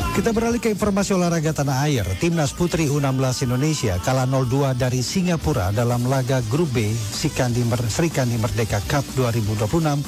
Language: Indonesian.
Kita beralih ke informasi olahraga tanah air. Timnas Putri U16 Indonesia kalah 0-2 dari Singapura dalam laga Grup B Sri Kandi Merdeka Cup 2026